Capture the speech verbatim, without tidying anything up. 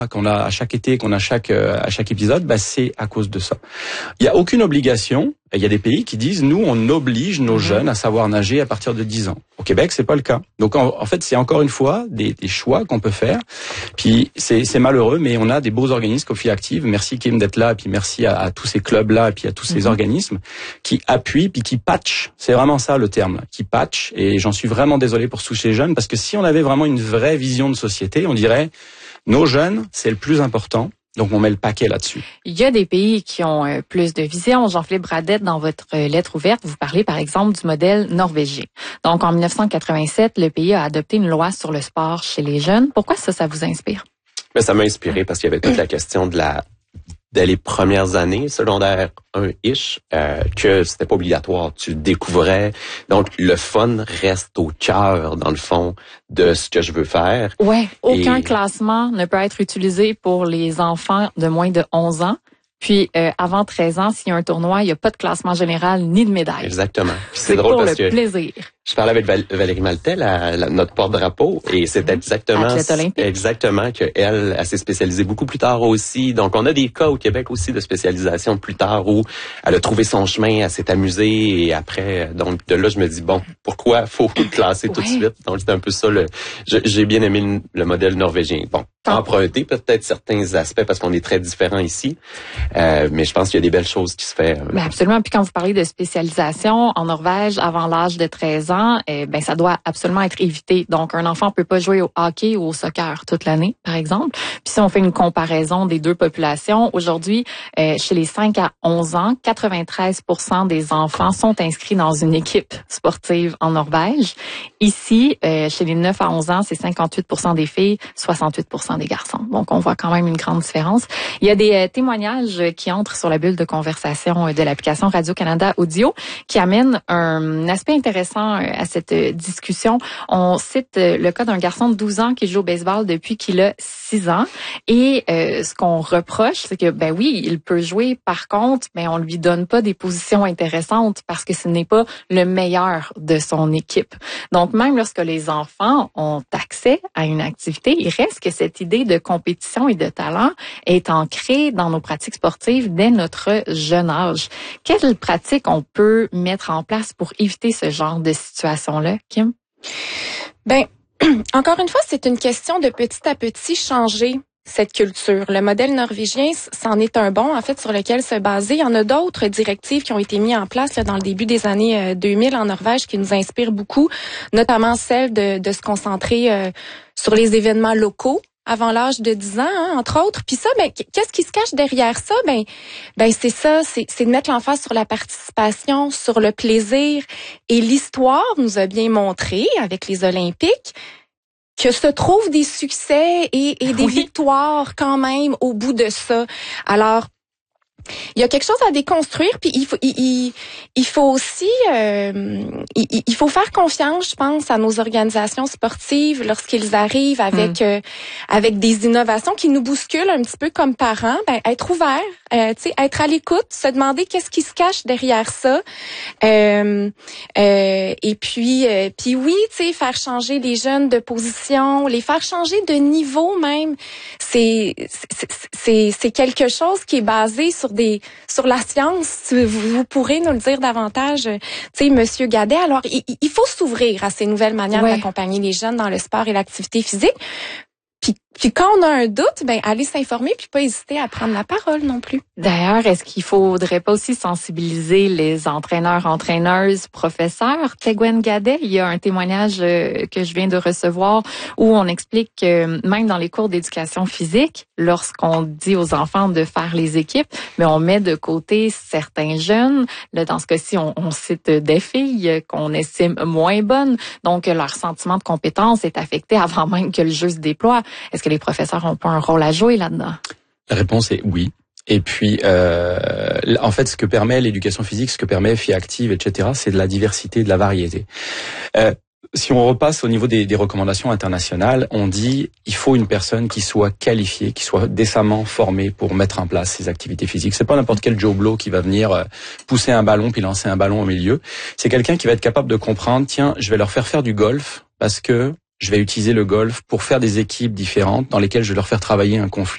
qu'on a à chaque été, qu'on a chaque euh, à chaque épisode, bah c'est à cause de ça. Il y a aucune obligation. Il y a des pays qui disent nous on oblige nos mmh. jeunes à savoir nager à partir de dix ans. Au Québec c'est pas le cas. Donc en, en fait c'est encore une fois des, des choix qu'on peut faire. Puis c'est, c'est malheureux mais on a des beaux organismes comme Filles Actives. Merci Kim d'être là et puis merci à, à tous ces clubs là et puis à tous ces mmh. organismes qui appuient puis qui patchent. C'est vraiment ça le terme là, qui patchent. Et j'en suis vraiment désolé pour tous ces jeunes parce que si on avait vraiment une vraie vision de société, on dirait nos jeunes, c'est le plus important. Donc, on met le paquet là-dessus. Il y a des pays qui ont euh, plus de vision. Jean-Philippe Bradette, dans votre euh, lettre ouverte, vous parlez par exemple du modèle norvégien. Donc, en dix-neuf cent quatre-vingt-sept, le pays a adopté une loi sur le sport chez les jeunes. Pourquoi ça, ça vous inspire? Ben, ça m'a inspiré parce qu'il y avait toute la question de la dès les premières années, secondaire un-ish, euh, que c'était pas obligatoire. Tu découvrais. Donc, le fun reste au cœur, dans le fond, de ce que je veux faire. Ouais. Aucun Et... classement ne peut être utilisé pour les enfants de moins de onze ans. Puis, euh, avant treize ans, s'il y a un tournoi, il n'y a pas de classement général ni de médaille. Exactement. Puis c'est, c'est drôle pour parce le que plaisir. Je parlais avec Val- Valérie Maltais, la, la, notre porte-drapeau, et c'est exactement, exactement que elle, elle s'est spécialisée beaucoup plus tard aussi. Donc, on a des cas au Québec aussi de spécialisation plus tard où elle a trouvé son chemin, elle s'est amusée, et après, donc de là, je me dis bon, pourquoi faut classer tout de ouais. suite. Donc, c'est un peu ça. Le, je, j'ai bien aimé le, le modèle norvégien. Bon, ah. emprunter peut-être certains aspects parce qu'on est très différents ici, euh, mais je pense qu'il y a des belles choses qui se font. Euh, ben absolument. Puis quand vous parlez de spécialisation en Norvège avant l'âge de treize ans, eh, ben ça doit absolument être évité. Donc un enfant peut pas jouer au hockey ou au soccer toute l'année, par exemple. Puis si on fait une comparaison des deux populations, aujourd'hui, eh, chez les cinq à onze ans, quatre-vingt-treize pour cent des enfants sont inscrits dans une équipe sportive en Norvège. Ici, eh, chez les neuf à onze ans, c'est cinquante-huit pour cent des filles, soixante-huit pour cent des garçons. Donc on voit quand même une grande différence. Il y a des euh, témoignages qui entrent sur la bulle de conversation de l'application Radio-Canada Audio qui amène un aspect intéressant à cette discussion. On cite le cas d'un garçon de douze ans qui joue au baseball depuis qu'il a six ans et euh, ce qu'on reproche, c'est que ben oui, il peut jouer, par contre, mais on lui donne pas des positions intéressantes parce que ce n'est pas le meilleur de son équipe. Donc même lorsque les enfants ont accès à une activité, il reste que cette idée de compétition et de talent est ancrée dans nos pratiques sportives dès notre jeune âge. Quelles pratiques on peut mettre en place pour éviter ce genre de situation-là, Kim? Ben, encore une fois, c'est une question de petit à petit changer cette culture. Le modèle norvégien, c'en est un bon, en fait, sur lequel se baser. Il y en a d'autres directives qui ont été mises en place là, dans le début des années deux mille en Norvège qui nous inspirent beaucoup, notamment celle de, de se concentrer euh, sur les événements locaux avant l'âge de dix ans, hein, entre autres. Puis ça, ben, qu'est-ce qui se cache derrière ça? Ben, ben c'est ça, c'est, c'est de mettre l'emphase sur la participation, sur le plaisir. Et l'histoire nous a bien montré, avec les Olympiques, que se trouvent des succès et, et des oui. victoires quand même au bout de ça. Alors, il y a quelque chose à déconstruire, puis il faut, il, il, il faut aussi, euh, il, il faut faire confiance, je pense, à nos organisations sportives lorsqu'ils arrivent avec mmh. euh, avec des innovations qui nous bousculent un petit peu comme parents. Ben, être ouvert, euh, tu sais, être à l'écoute, se demander qu'est-ce qui se cache derrière ça, euh, euh, et puis, euh, puis oui, tu sais, faire changer les jeunes de position, les faire changer de niveau même. C'est c'est c'est, c'est quelque chose qui est basé sur des sur la science, vous, vous pourrez nous le dire davantage, tu sais, Monsieur Gadet. Alors, il, il faut s'ouvrir à ces nouvelles manières ouais. d'accompagner les jeunes dans le sport et l'activité physique. Puis, puis quand on a un doute, ben aller s'informer puis pas hésiter à prendre la parole non plus. D'ailleurs, est-ce qu'il faudrait pas aussi sensibiliser les entraîneurs, entraîneuses, professeurs? Tegwen Gadet, il y a un témoignage que je viens de recevoir où on explique que même dans les cours d'éducation physique, lorsqu'on dit aux enfants de faire les équipes, mais on met de côté certains jeunes. Là, dans ce cas-ci, on, on cite des filles qu'on estime moins bonnes, donc leur sentiment de compétence est affecté avant même que le jeu se déploie. Est-ce que les professeurs ont pas un rôle à jouer là-dedans? La réponse est oui. Et puis, euh, en fait, ce que permet l'éducation physique, ce que permet Filles Actives, et cetera, c'est de la diversité, de la variété. Euh, si on repasse au niveau des, des recommandations internationales, on dit il faut une personne qui soit qualifiée, qui soit décemment formée pour mettre en place ces activités physiques. C'est pas n'importe quel Joe Blow qui va venir pousser un ballon puis lancer un ballon au milieu. C'est quelqu'un qui va être capable de comprendre, tiens, je vais leur faire faire du golf parce que je vais utiliser le golf pour faire des équipes différentes dans lesquelles je vais leur faire travailler un conflit.